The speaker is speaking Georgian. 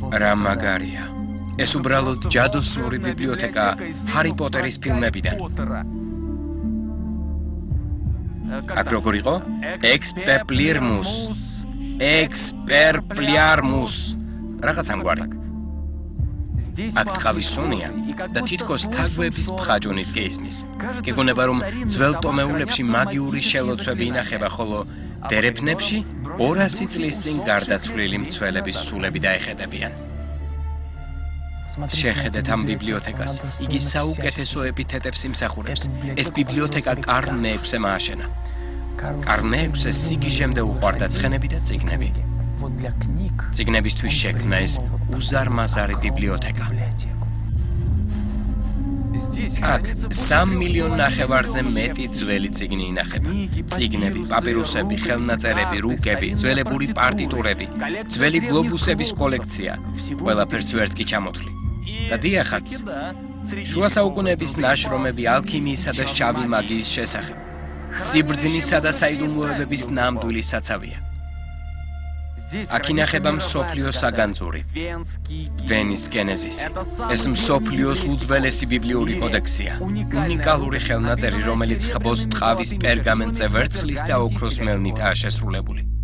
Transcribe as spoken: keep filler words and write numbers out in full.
რა მაგარია. ეს უბრალოდ ჯადოსნური ბიბლიოთეკა ჰარი პოტერის ფილმებიდან. აქ როგორ იყო? ექსპერპლიარმუს. ექსპერპლიარმუს. რაღაც ამგვარი. აქ ტყავის სუნია და თითქოს თაგვების მხაჯუნიც კი ისმის. გეგონება რომ ძველ ტომეულებში მაგიური შელოცვები ინახება, ხოლო დერეფნებში ორასი წლის წინ გარდაცვლილი მცველების სულები დაეხედებიან. შეხედეთ ამ ბიბლიოთეკას. იგი საუკეთესო ეპითეტებს იმსახურებს. ეს ბიბლიოთეკა კარლ-მეექვსე მააშენა. კარლ-მეექვსეს სიგიჟემდე უყვარდა ცხენები და წიგნები. წიგნებისთვის შექმნა ეს უზარმაზარი ბიბლიოთეკა. აქ სამ მილიონ ნახევარზე მეტი ძველი წიგნი ინახება. წიგნები, პაპირუსები, ხელნაწერები, რუკები, ძველებური პარტიტურები, ძველი გლობუსების კოლექცია. ყველაფერს ვერც კი ჩამოთვლი. და დიახაც, შუა საუკუნეების ნაშრომები ალქიმიისა და შავი მაგიის შესახებ. სიბრძნისა და საიდუმლოებების ნამდვილი საცავია. აქ ინახება მსოფლიოს საგანძური, ვენის გენეზისი. ეს მსოფლიოს უძველესი ბიბლიური კოდექსია, უნიკალური ხელნაწერი, რომელიც ხბოს ტყავის პერგამენტზე ვერცხლის და ოქროს მელნითაა შესრულებული.